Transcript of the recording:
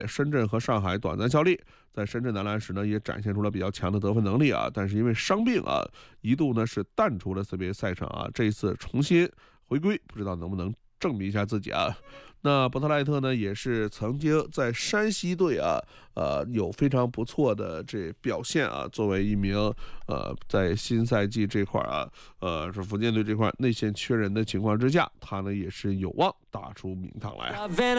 深圳和上海短暂效力，在深圳男篮时呢，也展现出了比较强的得分能力啊。但是因为伤病啊，一度呢是淡出了 CBA 赛场啊。这一次重新回归，不知道能不能证明一下自己啊。那伯特莱特呢，也是曾经在山西队啊，有非常不错的这表现啊。作为一名在新赛季这块啊，是福建队这块内线缺人的情况之下，他呢也是有望打出名堂来。